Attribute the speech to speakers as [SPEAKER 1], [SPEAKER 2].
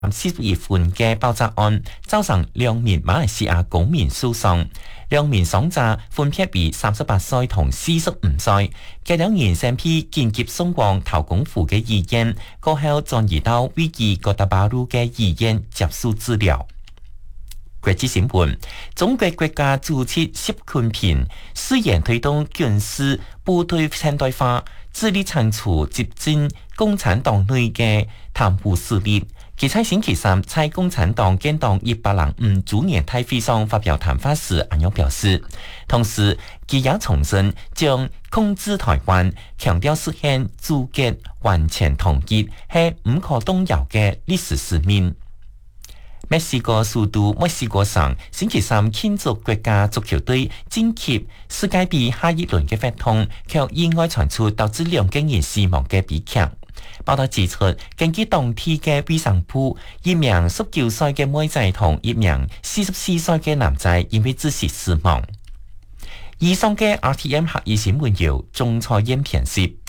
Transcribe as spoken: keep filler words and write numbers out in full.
[SPEAKER 1] 四月份嘅爆炸案，造成兩名馬來西亞公民受傷，兩名傷者分別為三十八歲同四十五歲，佢兩人先被緊急送往頭公府嘅醫院，過後轉移到位於哥打巴魯嘅醫院接受治療。國際新聞：中國國家主席習近平誓言推動軍事部隊現代化，致力鏟除接近共產黨內嘅貪腐勢力。佢喺星期三在共產黨建黨一百零五周年大會上發表談話時，咁樣表示，同時佢也重申將控制台灣，強調實現組結完全統一係唔可動搖嘅歷史使命。墨西哥首都墨西哥城星期三慶祝國家足球隊晉級世界盃下一輪嘅活動，卻意外傳出導致兩個人死亡嘅悲劇。報道指出，根據當地嘅衛生部，一名十九歲嘅妹仔同一名四十四歲嘅男仔因為窒息死亡。以上嘅 R T M 客語新聞由鍾彩英編輯。